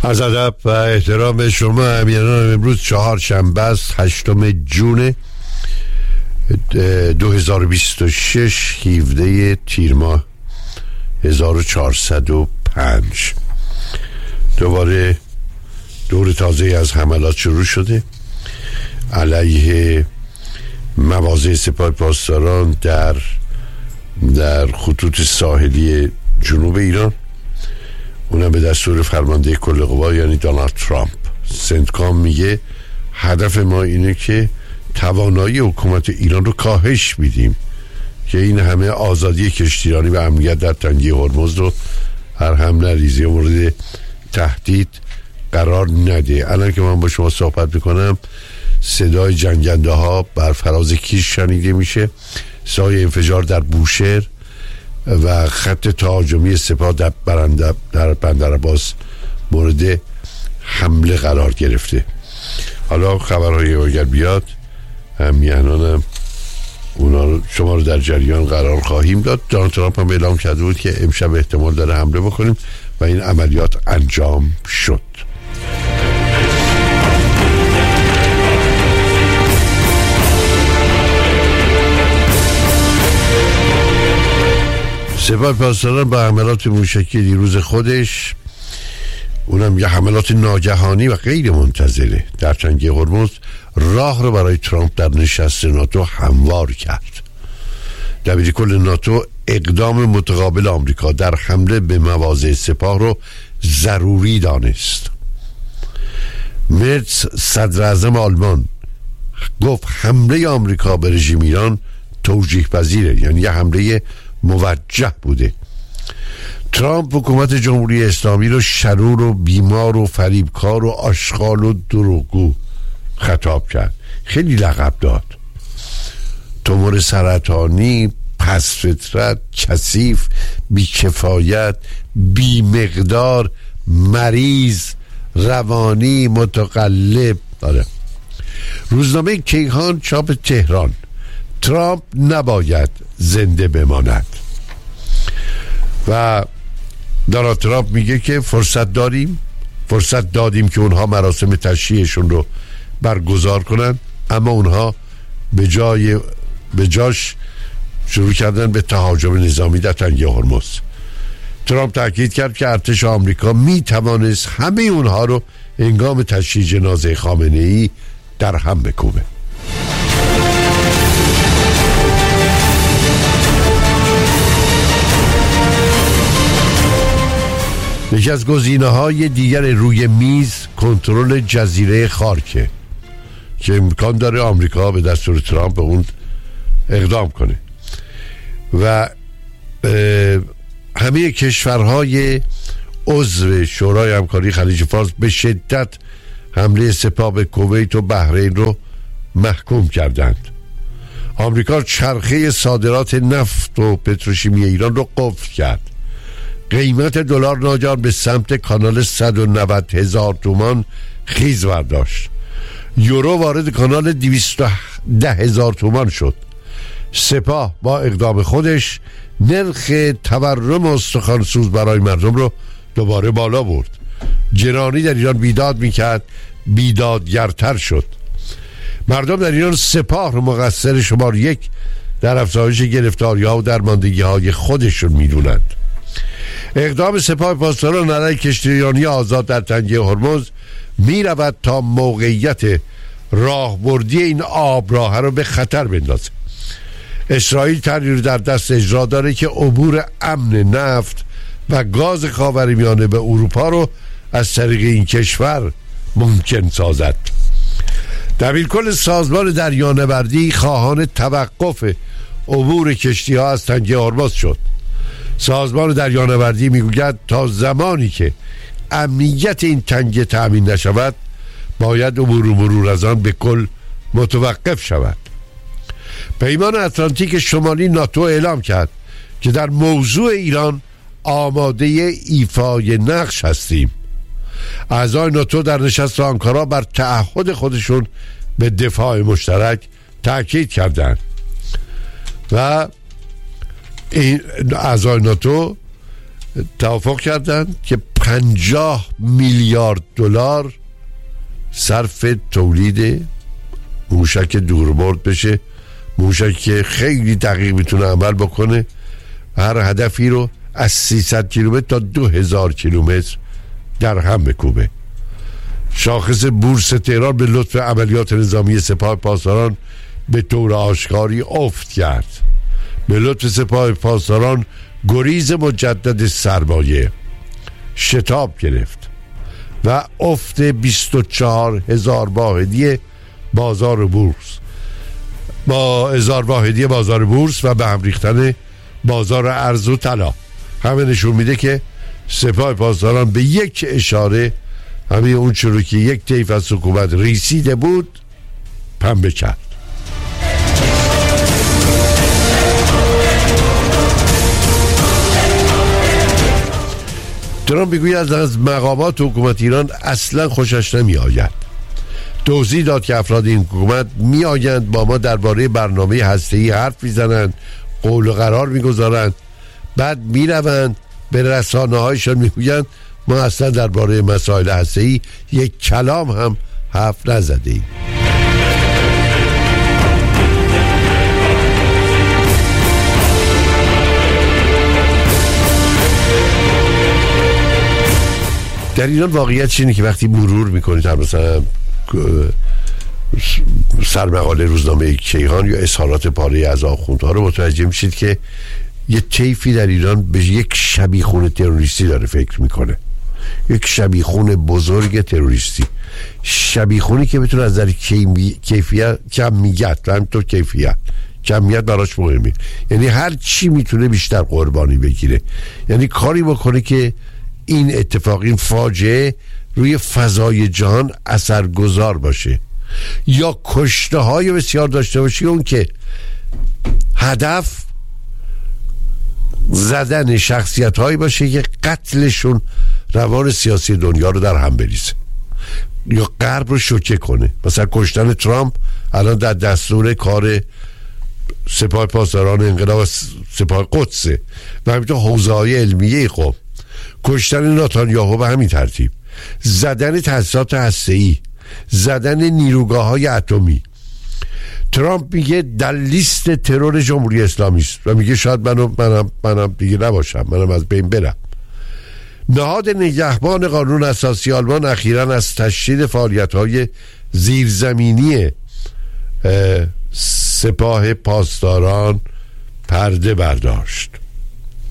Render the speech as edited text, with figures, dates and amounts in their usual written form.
عرض ادب و احترام به شما امیران. امروز چهارشنبه است، 8 جون 2026، 17 تیر ماه 1405. دوباره دور تازه از حملات شروع شده علیه مواضع سپاه پاسداران در خطوط ساحلی جنوب ایران، اونم به دستور فرمانده کل قوا یعنی دونالد ترامپ. سنتکام میگه هدف ما اینه که توانایی حکومت ایران رو کاهش بدیم که این همه آزادی کشتیرانی و امنیت در تنگه هرمز رو هر هم نریزی مورد تهدید قرار نده. الان که من با شما صحبت میکنم صدای جنگنده ها بر فراز کیش شنیده میشه، صدای انفجار در بوشهر و خط تهاجمی سپاه در بندر عباس مورد حمله قرار گرفته. حالا خبرهای اگر بیاد همیهنانم اونا رو شما رو در جریان قرار خواهیم داد. دونالد ترامپ هم اعلام کرده بود که امشب احتمال داره حمله بکنیم و این عملیات انجام شد. سپاه پاسداران با حملات موشکی دیروز خودش، اونم یه حملات ناگهانی و غیر منتظره در تنگه هرمز، راه رو برای ترامپ در نشست ناتو هموار کرد. دبیرکل ناتو اقدام متقابل آمریکا در حمله به مواضع سپاه رو ضروری دانست. مرتز صدر اعظم آلمان گفت حمله آمریکا به رژیم ایران توجیه پذیره، یعنی یه حمله موجه بوده. ترامپ حکومت جمهوری اسلامی رو شرور و بیمار و فریبکار و آشغال و دروغگو خطاب کرد. خیلی لقب داد: تومور سرطانی، پس فطرت، کثیف، بیکفایت، بیمقدار، مریض، روانی، متقلب. روزنامه کیهان چاپ تهران: ترامپ نباید زنده بماند. و دونالد ترامپ میگه که فرصت دادیم که اونها مراسم تشییعشون رو برگزار کنن، اما اونها به جاش شروع کردن به تهاجم نظامی در تنگه هرمز. ترامپ تاکید کرد که ارتش آمریکا میتوانست همه اونها رو هنگام تشییع جنازه خامنه‌ای در هم بکوبه. یکی از گزینه‌های دیگر روی میز کنترل جزیره خارکه که امکان داره آمریکا به دستور ترامپ به اون اقدام کنه و همه کشورهای عضو شورای همکاری خلیج فارس به شدت حمله سپاه به کویت و بحرین رو محکوم کردند. آمریکا چرخه صادرات نفت و پتروشیمی ایران رو قفل کرد. قیمت دلار ناگهان به سمت کانال 190,000 تومان خیز برداشت. یورو وارد کانال 210,000 تومان شد. سپاه با اقدام خودش نرخ تورم استخوانسوز برای مردم رو دوباره بالا برد. گرانی در ایران بیداد میکرد، بیدادگرتر شد. مردم در ایران سپاه رو مقصر شمار یک در افزایش گرفتاری‌ها و درماندگی‌های خودشون میدونند. اقدام سپاه پاسداران علیه کشتیرانی آزاد در تنگه هرمز می رود تا موقعیت راهبردی این آبراه رو به خطر بندازه. اسرائیل طرحی رو در دست اجرا داره که عبور امن نفت و گاز خاورمیانه به اروپا رو از طریق این کشور ممکن سازد. دبیرکل سازمان دریانوردی خواهان توقف عبور کشتی‌ها از تنگه هرمز شد. سازمان دریانوردی میگوید تا زمانی که امنیت این تنگه تأمین نشود باید عبور و مرور از آن به کل متوقف شود. پیمان اتلانتیک شمالی ناتو اعلام کرد که در موضوع ایران آماده ایفای نقش هستیم. اعضای ناتو در نشست آنکارا بر تعهد خودشون به دفاع مشترک تاکید کردند و این اعضای ناتو توافق کردند که 50 میلیارد دلار صرف تولید موشک دوربرد بشه، موشکی که خیلی دقیق میتونه عمل بکنه، هر هدفی رو از 300 کیلومتر تا 2000 کیلومتر در هم بکوبه. شاخص بورس تهران به لطف عملیات نظامی سپاه پاسداران به طور آشکاری افت کرد. به لطف سپاه پاسداران گریز مجدد سرمایه شتاب گرفت و افت 24,000 واحدی بازار بورس با 1000 واحدی بازار بورس و به هم ریختن بازار ارز و طلا همه نشون میده که سپاه پاسداران به یک اشاره همه اون چرو که یک طیف از حکومت ریسیده بود پنبه کرد. ترامپ میگوید از مقامات حکومت ایران اصلا خوشش نمی آید. توضیح داد که افراد این حکومت می آیند با ما درباره برنامه هسته‌ای حرف میزنند، قول و قرار میگذارند، بعد میروند به رسانه هایشان میگویند ما اصلا درباره مسائل هسته‌ای یک کلام هم حرف نزدیم. در ایران واقعیت اینه که وقتی مرور میکنید هم مثلا سرمقاله روزنامه کیهان یا اظهارات پاره از آخوندها رو متوجه میشید که یه طیفی در ایران به یک شبیخون تروریستی داره فکر میکنه، یک شبیخون بزرگ تروریستی، شبیخونی که بتونه از نظر کیفیت کمیت و همینطور کمیت براش مهمه، یعنی هر چی میتونه بیشتر قربانی بگیره، یعنی کاری بکنه که این اتفاق، این فاجعه روی فضای جهان اثرگذار باشه یا کشته های بسیار داشته باشه، اون که هدف زدن شخصیت هایی باشه که قتلشون روان سیاسی دنیا رو در هم بریزه یا غرب رو شوکه کنه. مثلا کشتن ترامپ الان در دستور کار سپاه پاسداران انقلاب سپاه قدسه و همینطور حوزه های علمیه. خب کشتن نتانیاهو به همین ترتیب، زدن تأسیسات هسته‌ای، زدن نیروگاه‌های اتمی. ترامپ میگه در لیست ترور جمهوری اسلامی است و میگه شاید منم دیگه نباشم، منم از بین برم. نهاد نگهبان قانون اساسی آلمان اخیراً از تشدید فعالیت‌های زیرزمینی سپاه پاسداران پرده برداشت.